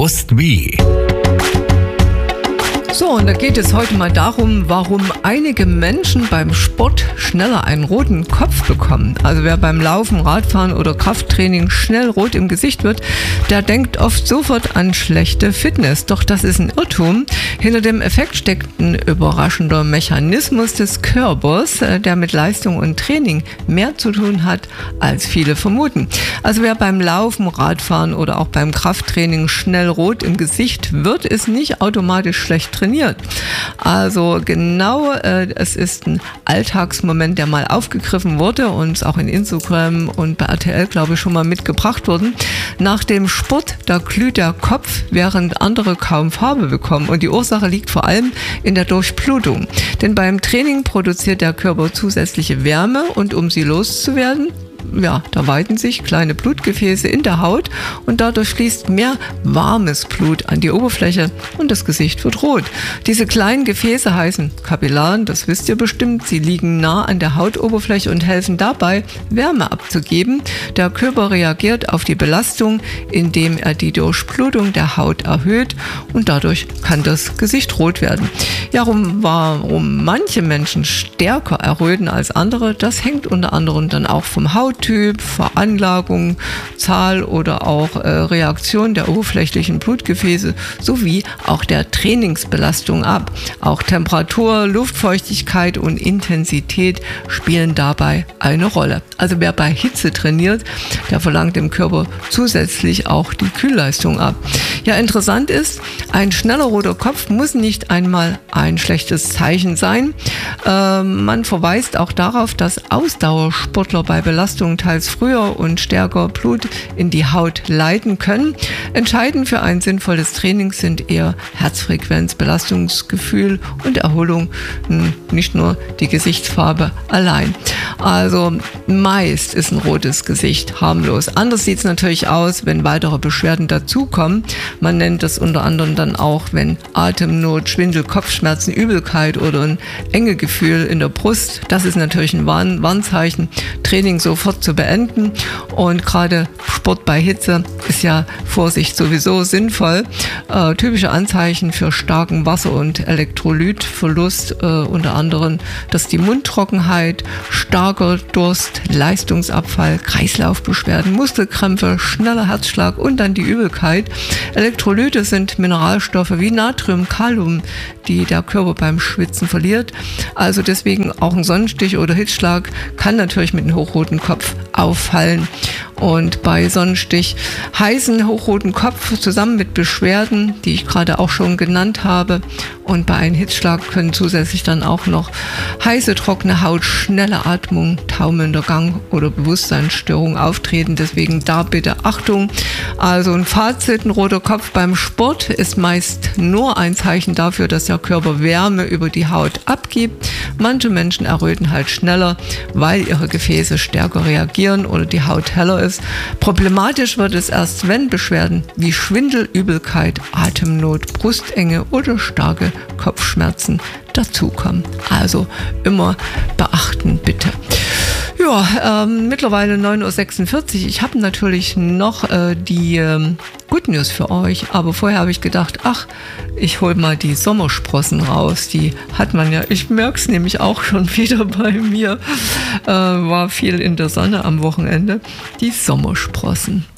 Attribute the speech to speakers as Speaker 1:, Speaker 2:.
Speaker 1: Bewusst wie.
Speaker 2: So, und da geht es heute mal darum, warum einige Menschen beim Sport schneller einen roten Kopf bekommen. Also wer beim Laufen, Radfahren oder Krafttraining schnell rot im Gesicht wird, der denkt oft sofort an schlechte Fitness. Doch das ist ein Irrtum. Hinter dem Effekt steckt ein überraschender Mechanismus des Körpers, der mit Leistung und Training mehr zu tun hat, als viele vermuten. Also wer beim Laufen, Radfahren oder auch beim Krafttraining schnell rot im Gesicht wird, ist nicht automatisch schlecht trainiert. Also genau, es ist ein Alltagsmoment, der mal aufgegriffen wurde und auch in Instagram und bei RTL, glaube ich, schon mal mitgebracht worden. Nach dem Sport, da glüht der Kopf, während andere kaum Farbe bekommen. Und die Ursache liegt vor allem in der Durchblutung. Denn beim Training produziert der Körper zusätzliche Wärme und um sie loszuwerden, da weiten sich kleine Blutgefäße in der Haut und dadurch fließt mehr warmes Blut an die Oberfläche und das Gesicht wird rot. Diese kleinen Gefäße heißen Kapillaren, das wisst ihr bestimmt. Sie liegen nah an der Hautoberfläche und helfen dabei, Wärme abzugeben. Der Körper reagiert auf die Belastung, indem er die Durchblutung der Haut erhöht und dadurch kann das Gesicht rot werden. Ja, warum manche Menschen stärker erröten als andere, das hängt unter anderem dann auch vom Hauttyp, Veranlagung, Zahl oder auch Reaktion der oberflächlichen Blutgefäße sowie auch der Trainingsbelastung ab. Auch Temperatur, Luftfeuchtigkeit und Intensität spielen dabei eine Rolle. Also wer bei Hitze trainiert, der verlangt dem Körper zusätzlich auch die Kühlleistung ab. Ja, interessant ist, ein schneller roter Kopf muss nicht einmal ein schlechtes Zeichen sein. Man verweist auch darauf, dass Ausdauersportler bei Belastung teils früher und stärker Blut in die Haut leiten können. Entscheidend für ein sinnvolles Training sind eher Herzfrequenz, Belastungsgefühl und Erholung, nicht nur die Gesichtsfarbe allein. Also meist ist ein rotes Gesicht harmlos. Anders sieht es natürlich aus, wenn weitere Beschwerden dazukommen. Man nennt das unter anderem dann auch, wenn Atemnot, Schwindel, Kopfschmerzen, Übelkeit oder ein Engegefühl in der Brust. Das ist natürlich ein Warnzeichen, Training sofort zu beenden. Und gerade Sport bei Hitze ist ja Vorsicht sowieso sinnvoll. Typische Anzeichen für starken Wasser- und Elektrolytverlust unter anderem, dass die Mundtrockenheit, starker Durst, Leistungsabfall, Kreislaufbeschwerden, Muskelkrämpfe, schneller Herzschlag und dann die Übelkeit. Elektrolyte sind Mineralstoffe wie Natrium, Kalium, die der Körper beim Schwitzen verliert. Also deswegen auch ein Sonnenstich oder Hitzschlag kann natürlich mit einem hochroten Kopf auffallen. Und bei Sonnenstich heißen hochroten Kopf zusammen mit Beschwerden, die ich gerade auch schon genannt habe. Und bei einem Hitzschlag können zusätzlich dann auch noch heiße, trockene Haut, schnelle Atmung, taumelnder Gang oder Bewusstseinsstörung auftreten. Deswegen da bitte Achtung. Also ein Fazit, ein roter Kopf beim Sport ist meist nur ein Zeichen dafür, dass der Körper Wärme über die Haut abgibt. Manche Menschen erröten halt schneller, weil ihre Gefäße stärker reagieren oder die Haut heller ist. Problematisch wird es erst, wenn Beschwerden wie Schwindel, Übelkeit, Atemnot, Brustenge oder starke Kopfschmerzen dazukommen. Also immer beachten bitte. Ja, mittlerweile 9:46 Uhr. Ich habe natürlich noch die Good News für euch, aber vorher habe ich gedacht, ich hole mal die Sommersprossen raus. Die hat man ja, ich merke es nämlich auch schon wieder bei mir, war viel in der Sonne am Wochenende. Die Sommersprossen.